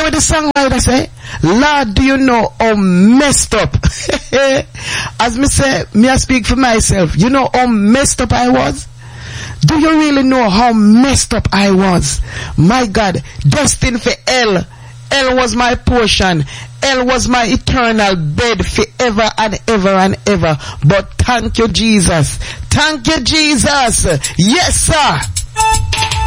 know what the songwriter say? Lord, do you know how messed up? As me say, me I speak for myself. You know how messed up I was? Do you really know how messed up I was? My God, destined for hell. Hell was my portion. Hell was my eternal bed forever and ever and ever. But thank you, Jesus. Thank you, Jesus. Yes, sir.